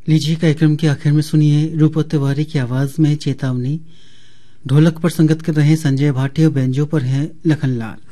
लीजिए कार्यक्रम के आखिर में सुनिए रूपक तिवारी की आवाज में चेतावनी। ढोलक पर संगत कर रहे हैं संजय भाटी और बेंजो पर हैं लखनलाल।